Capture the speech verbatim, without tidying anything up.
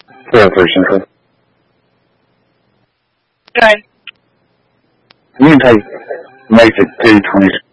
four oh three Central. Go ahead. You can take May two twenty.